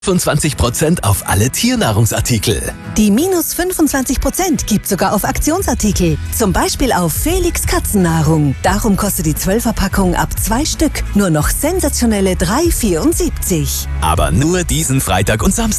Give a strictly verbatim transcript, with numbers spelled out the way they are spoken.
fünfundzwanzig Prozent auf alle Tiernahrungsartikel. Die minus fünfundzwanzig Prozent gibt sogar auf Aktionsartikel. Zum Beispiel auf Felix Katzennahrung. Darum kostet die zwölfer-Packung ab zwei Stück nur noch sensationelle drei Euro vierundsiebzig. Aber nur diesen Freitag und Samstag.